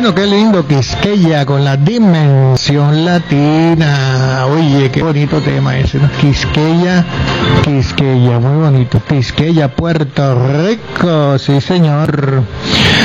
qué lindo, Quisqueya con la dimensión latina. Oye, qué bonito tema ese, ¿no? Quisqueya, muy bonito. Quisqueya, Puerto Rico, sí señor.